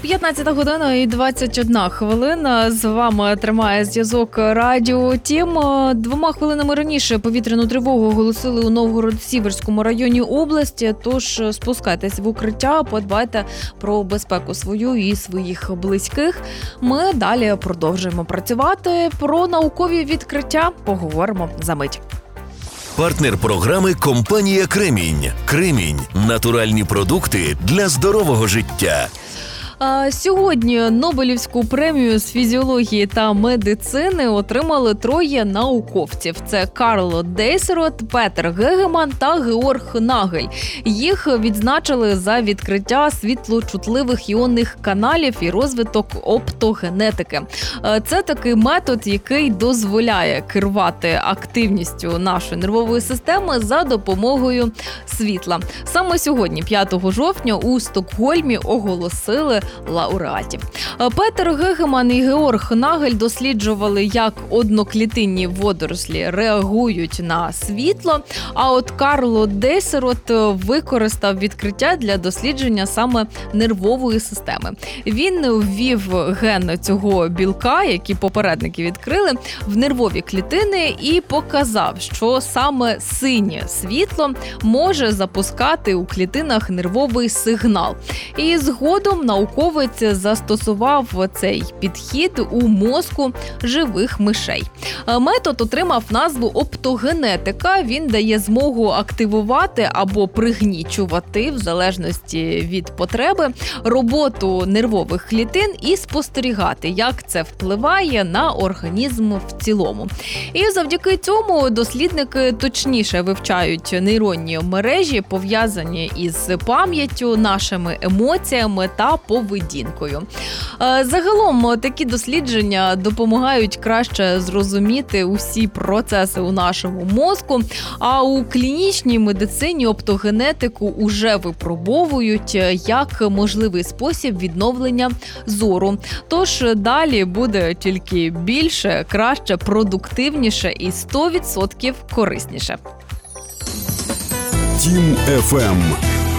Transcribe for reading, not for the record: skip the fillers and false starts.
15 година і 21 хвилина. З вами тримає зв'язок Радіо Тім. 2 хвилинами раніше повітряну тривогу оголосили у Новгород-Сіверському районі області. Тож спускайтесь в укриття, подбайте про безпеку свою і своїх близьких. Ми далі продовжуємо працювати. Про наукові відкриття поговоримо за мить. Партнер програми – компанія «Кремінь». «Кремінь» – натуральні продукти для здорового життя. Сьогодні Нобелівську премію з фізіології та медицини отримали 3 науковців. Це Карло Дейсерот, Петер Гегеман та Георг Нагель. Їх відзначили за відкриття світлочутливих іонних каналів і розвиток оптогенетики. Це такий метод, який дозволяє керувати активністю нашої нервової системи за допомогою світла. Саме сьогодні, 5 жовтня, у Стокгольмі оголосили лауреатів. Петер Гегеман і Георг Нагель досліджували, як одноклітинні водорослі реагують на світло, а от Карло Дейсерот використав відкриття для дослідження саме нервової системи. Він ввів ген цього білка, який попередники відкрили, в нервові клітини і показав, що саме синє світло може запускати у клітинах нервовий сигнал. І згодом науковець застосував цей підхід у мозку живих мишей. Метод отримав назву оптогенетика. Він дає змогу активувати або пригнічувати, в залежності від потреби, роботу нервових клітин і спостерігати, як це впливає на організм в цілому. І завдяки цьому дослідники точніше вивчають нейронні мережі, пов'язані із пам'яттю, нашими емоціями та поведінкою. Загалом такі дослідження допомагають краще зрозуміти усі процеси у нашому мозку, а у клінічній медицині оптогенетику уже випробовують як можливий спосіб відновлення зору. Тож далі буде тільки більше, краще, продуктивніше і 100% корисніше. Тім FM.